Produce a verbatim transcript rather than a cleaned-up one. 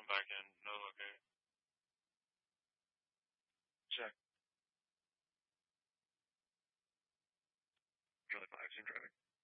come back in. No locate. Check. Charlie five, same traffic.